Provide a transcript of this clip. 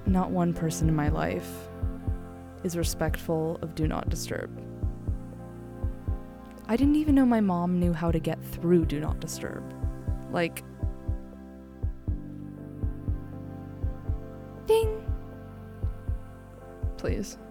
not one person in my life is respectful of Do Not Disturb. I didn't even know my mom knew how to get through Do Not Disturb. Like, ding. Please.